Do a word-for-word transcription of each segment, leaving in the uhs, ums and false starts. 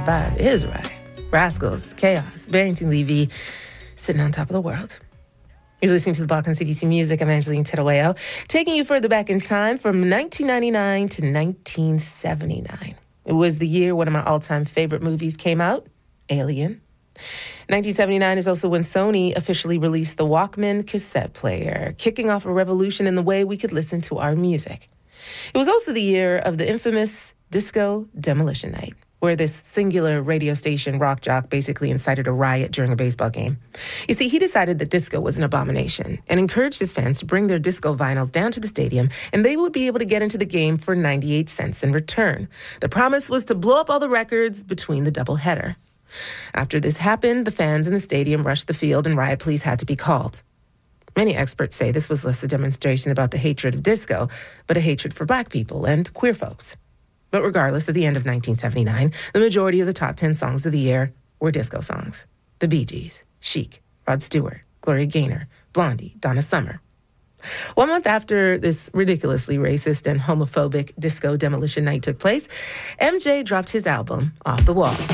vibe is right. Rascals, Chaos, Barrington Levy, sitting on top of the world. You're listening to The Block on C B C Music. I'm Angeline Tedaweo, taking you further back in time from nineteen ninety-nine to nineteen seventy-nine. It was the year one of my all-time favorite movies came out, Alien. nineteen seventy-nine is also when Sony officially released the Walkman cassette player, kicking off a revolution in the way we could listen to our music. It was also the year of the infamous Disco Demolition Night, where this singular radio station rock jock basically incited a riot during a baseball game. You see, he decided that disco was an abomination and encouraged his fans to bring their disco vinyls down to the stadium, and they would be able to get into the game for ninety-eight cents in return. The promise was to blow up all the records between the doubleheader. After this happened, the fans in the stadium rushed the field and riot police had to be called. Many experts say this was less a demonstration about the hatred of disco, but a hatred for black people and queer folks. But regardless, at the end of nineteen seventy-nine, the majority of the top ten songs of the year were disco songs. The Bee Gees, Chic, Rod Stewart, Gloria Gaynor, Blondie, Donna Summer. One month after this ridiculously racist and homophobic Disco Demolition Night took place, M J dropped his album, Off the Wall.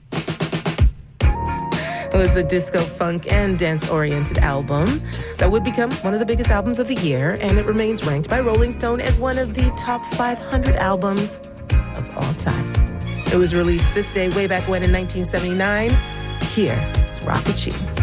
It was a disco, funk, and dance-oriented album that would become one of the biggest albums of the year, and it remains ranked by Rolling Stone as one of the top five hundred albums of all time. It was released this day way back when in nineteen seventy-nine. Here, it's Rock With You.